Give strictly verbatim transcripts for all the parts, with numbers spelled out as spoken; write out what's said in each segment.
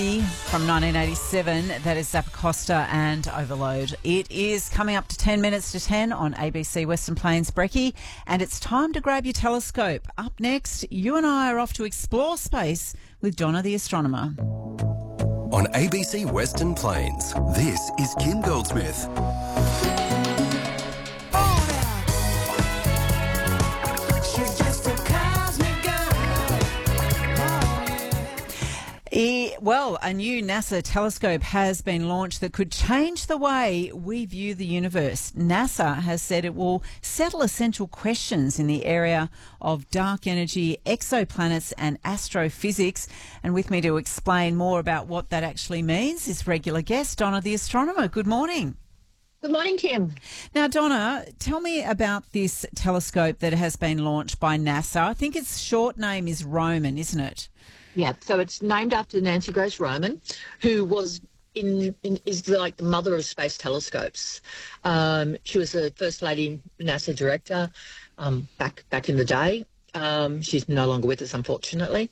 From nineteen eighty-seven, that is Zappacosta and Overload. It is coming up to ten minutes to ten on A B C Western Plains Brekkie, and it's time to grab your telescope. Up next, you and I are off to explore space with Donna the astronomer. On A B C Western Plains, this is Kim Goldsmith. E, well, a new NASA telescope has been launched that could change the way we view the universe. NASA has said it will settle essential questions in the area of dark energy, exoplanets and astrophysics. And with me to explain more about what that actually means is regular guest, Donna the astronomer. Good morning. Good morning, Kim. Now, Donna, tell me about this telescope that has been launched by NASA. I think its short name is Roman, isn't it? Yeah, so it's named after Nancy Grace Roman, who was in, in is like the mother of space telescopes. Um, she was the first lady NASA director um, back back in the day. Um, she's no longer with us, unfortunately.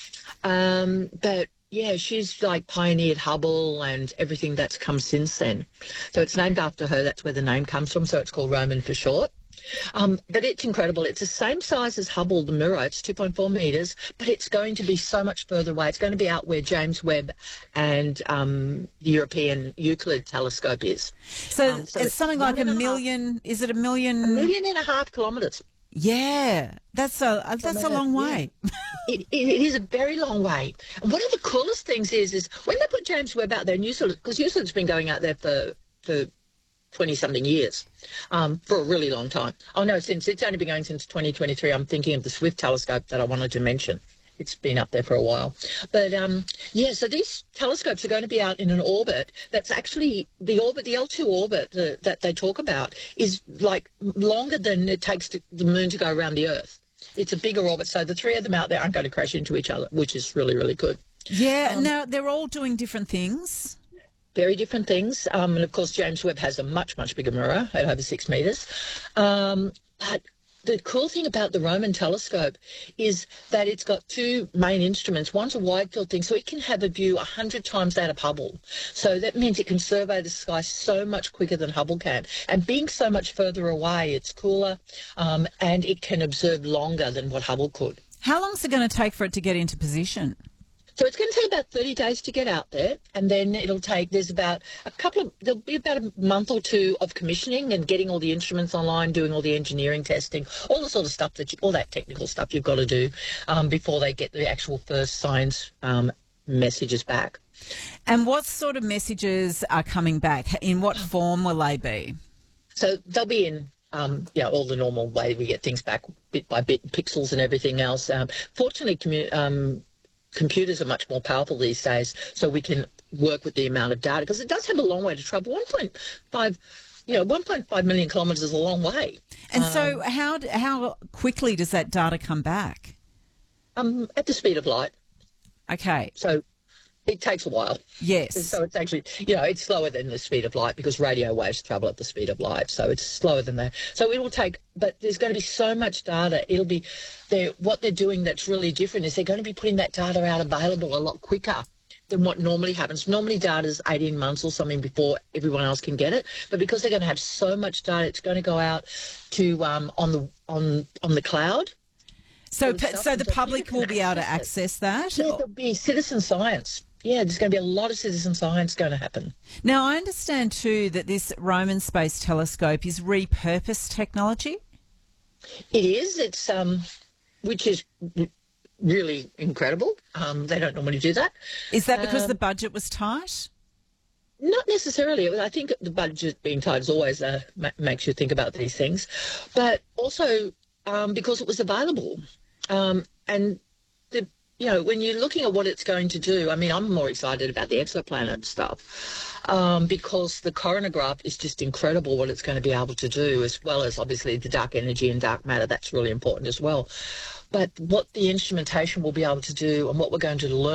Um, but yeah, she's like pioneered Hubble and everything that's come since then. So it's named after her. That's where the name comes from. So it's called Roman for short. Um, but it's incredible. It's the same size as Hubble, the mirror. It's two point four metres, but it's going to be so much further away. It's going to be out where James Webb and um, the European Euclid telescope is. So, um, so it's, it's something like a a million, half, is it a million? a million and a half kilometres. Yeah, that's a that's a long way. Yeah. It, it, it is a very long way. And one of the coolest things is, is when they put James Webb out there, and Euclid, because Euclid's been going out there for for twenty-something years, um, for a really long time. Oh, no, since it's only been going since twenty twenty-three. I'm thinking of the Swift telescope that I wanted to mention. It's been up there for a while. But, um, yeah, so these telescopes are going to be out in an orbit that's actually, the orbit, the L two orbit uh, that they talk about is, like, longer than it takes to, the moon to go around the Earth. It's a bigger orbit, so the three of them out there aren't going to crash into each other, which is really, really good. Yeah, um, now they're all doing different things. Very different things. Um, and, of course, James Webb has a much, much bigger mirror at over six metres. Um, but the cool thing about the Roman telescope is that it's got two main instruments. One's a wide field thing, so it can have a view one hundred times that of Hubble. So that means it can survey the sky so much quicker than Hubble can. And being so much further away, it's cooler, um, and it can observe longer than what Hubble could. How long is it going to take for it to get into position? So it's going to take about thirty days to get out there, and then it'll take, there's about a couple of, there'll be about a month or two of commissioning and getting all the instruments online, doing all the engineering testing, all the sort of stuff, that you, all that technical stuff you've got to do um, before they get the actual first science um, messages back. And what sort of messages are coming back? In what form will they be? So they'll be in Um, yeah, all the normal way we get things back bit by bit, pixels and everything else. Um, fortunately, commu- um, computers are much more powerful these days, so we can work with the amount of data, because it does have a long way to travel. one point five, you know, one point five million kilometres is a long way. And um, so how how quickly does that data come back? Um, at the speed of light. Okay. So it takes a while. Yes. So it's actually, you know, it's slower than the speed of light, because radio waves travel at the speed of light. So it's slower than that. So it will take, but there's going to be so much data. It'll be, they're, what they're doing that's really different is they're going to be putting that data out available a lot quicker than what normally happens. Normally data is eighteen months or something before everyone else can get it. But because they're going to have so much data, it's going to go out to um, on the on on the cloud. So, so the public will be able to access that? Yeah, there'll be citizen science. Yeah, there's going to be a lot of citizen science going to happen. Now, I understand too that this Roman Space Telescope is repurposed technology. It is. It's um, which is really incredible. Um, they don't normally do that. Is that because um, the budget was tight? Not necessarily. I think the budget being tight is always uh, ma- makes you think about these things, but also um, because it was available, um, and the. You know, when you're looking at what it's going to do, I mean, I'm more excited about the exoplanet stuff um, because the coronagraph is just incredible what it's going to be able to do, as well as obviously the dark energy and dark matter. That's really important as well. But what the instrumentation will be able to do and what we're going to learn